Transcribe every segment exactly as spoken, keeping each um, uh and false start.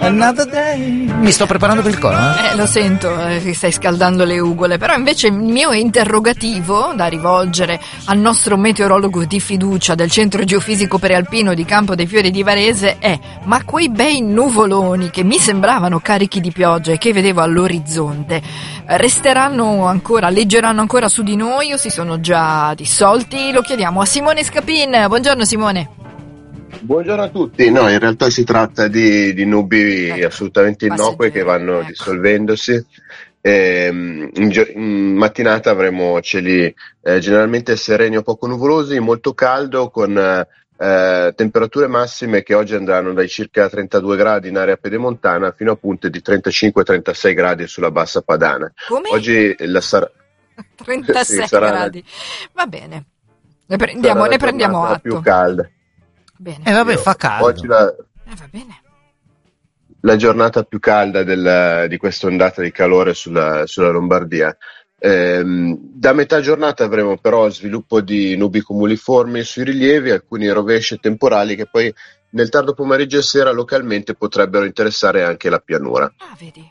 Another day. Mi sto preparando per il coro, eh? Eh, lo sento, eh, stai scaldando le ugole, però invece il mio interrogativo da rivolgere al nostro meteorologo di fiducia del Centro Geofisico Prealpino di Campo dei Fiori di Varese è: ma quei bei nuvoloni che mi sembravano carichi di pioggia e che vedevo all'orizzonte resteranno ancora, leggeranno ancora su di noi o si sono già dissolti? Lo chiediamo a Simone Scapin. Buongiorno Simone. Buongiorno a tutti. No, in realtà si tratta di, di nubi assolutamente innocue che vanno ecco. dissolvendosi. Ehm, in, gio- in mattinata avremo cieli eh, generalmente sereni o poco nuvolosi, molto caldo, con eh, temperature massime che oggi andranno dai circa trentadue gradi in area pedemontana fino a punte di trentacinque trentasei gradi sulla bassa padana. Come? Oggi la sarà trentasei sì, sarà gradi. Va bene. Ne prendiamo, ne prendiamo atto. Più calda. Bene. E eh vabbè, fa caldo. Oggi la, Eh, va bene. la giornata più calda del, di questa ondata di calore sulla, sulla Lombardia. Ehm, da metà giornata avremo però sviluppo di nubi cumuliformi sui rilievi, alcuni rovesci e temporali che poi nel tardo pomeriggio e sera localmente potrebbero interessare anche la pianura. Ah, vedi.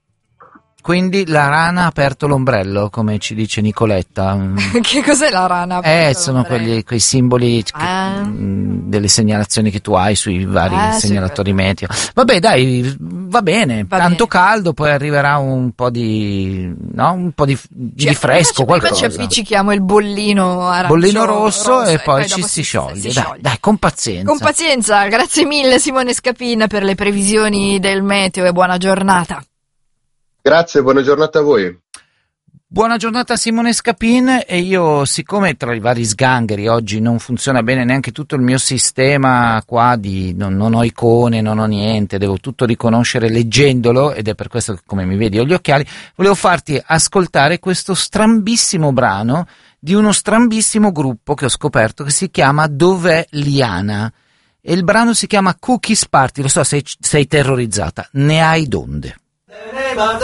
Quindi la rana ha aperto l'ombrello, come ci dice Nicoletta. Che cos'è la rana? Eh, sono quelli, quei simboli che, Ah. mh, delle segnalazioni che tu hai sui vari Ah, sì, segnalatori meteo. Vabbè, dai, va bene, Va tanto bene. caldo, poi arriverà un po' di, no, un po' di, di Ci- fresco, prima ci- prima qualcosa. ci appiccichiamo il bollino arancione, Bollino rosso, e poi dopo ci si, scioglie. si Dai, scioglie. dai, con pazienza. Con pazienza, grazie mille Simone Scapin per le previsioni del meteo e buona giornata. Grazie, buona giornata a voi. Buona giornata a Simone Scapin. E io, siccome tra i vari sgangheri oggi non funziona bene neanche tutto il mio sistema qua di non, non ho icone, non ho niente, devo tutto riconoscere leggendolo, ed è per questo che, come mi vedi, ho gli occhiali, volevo farti ascoltare questo strambissimo brano di uno strambissimo gruppo che ho scoperto che si chiama Dov'è Liana, e il brano si chiama Cookies Party. Lo so, sei, sei terrorizzata, ne hai donde.